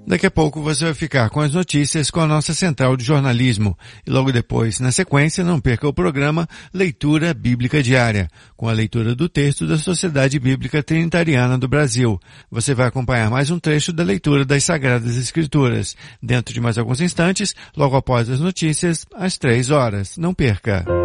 Daqui a pouco você vai ficar com as notícias com a nossa central de jornalismo. E logo depois, na sequência, não perca o programa Leitura Bíblica Diária, com a leitura do texto da Sociedade Bíblica Trinitariana do Brasil. Você vai acompanhar mais um trecho da leitura das Sagradas Escrituras. Dentro de mais alguns instantes, logo após as notícias, às 3 horas. Não perca!